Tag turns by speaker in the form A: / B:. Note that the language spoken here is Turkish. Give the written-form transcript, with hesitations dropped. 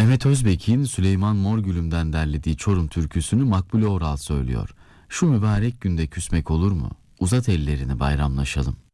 A: Mehmet Özbek'in Süleyman Morgülüm'den derlediği Çorum türküsünü Makbule Oral söylüyor. Şu mübarek günde küsmek olur mu? Uzat ellerini, bayramlaşalım.